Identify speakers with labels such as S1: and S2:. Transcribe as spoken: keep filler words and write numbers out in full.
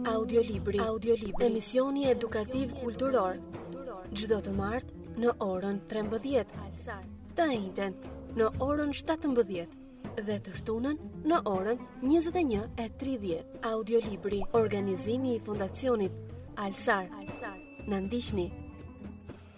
S1: Audiolibri. Audiolibri. Emisioni edukativ kulturor. Çdo të martë në orën trembëdhjetë. Të njëjtën në orën shtatëmbëdhjetë dhe të shtunën në orën njëzet e një e tridhjetë. Audiolibri. Organizimi i Fondacionit Alsar. Na ndiqni